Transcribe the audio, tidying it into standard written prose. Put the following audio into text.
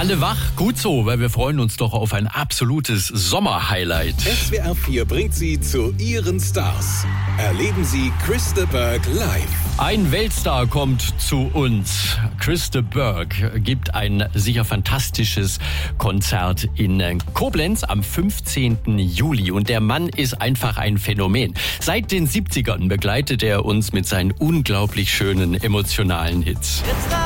Alle wach, gut so, weil wir freuen uns doch auf ein absolutes Sommerhighlight. SWR 4 bringt Sie zu Ihren Stars. Erleben Sie Chris de Burgh live. Ein Weltstar kommt zu uns. Chris de Burgh gibt ein sicher fantastisches Konzert in Koblenz am 15. Juli. Und der Mann ist einfach ein Phänomen. Seit den 70ern begleitet er uns mit seinen unglaublich schönen, emotionalen Hits.